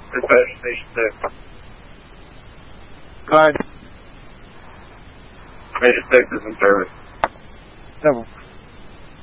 Dispatch Station 6. Go ahead. Station 6 is in service. Double.